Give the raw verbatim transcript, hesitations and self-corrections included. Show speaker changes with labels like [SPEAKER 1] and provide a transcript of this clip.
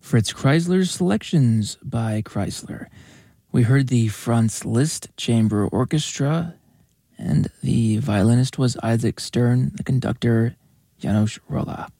[SPEAKER 1] Fritz Kreisler's Selections by Kreisler. We heard the Franz Liszt Chamber Orchestra, and the violinist was Isaac Stern, the conductor Janos Rolla.